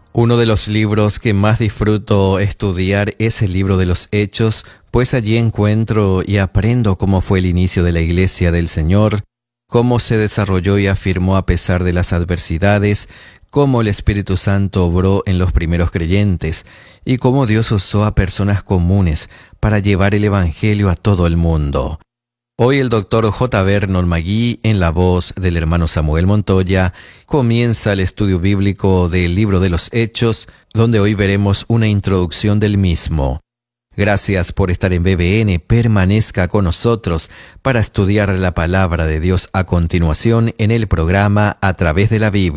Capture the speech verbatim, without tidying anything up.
Uno de los libros que más disfruto estudiar es el libro de los Hechos, pues allí encuentro y aprendo cómo fue el inicio de la Iglesia del Señor, cómo se desarrolló y afirmó a pesar de las adversidades, cómo el Espíritu Santo obró en los primeros creyentes y cómo Dios usó a personas comunes para llevar el Evangelio a todo el mundo. Hoy el doctor J. Vernon McGee, en la voz del hermano Samuel Montoya, comienza el estudio bíblico del libro de los Hechos, donde hoy veremos una introducción del mismo. Gracias por estar en B B N. Permanezca con nosotros para estudiar la palabra de Dios a continuación en el programa A Través de la Biblia.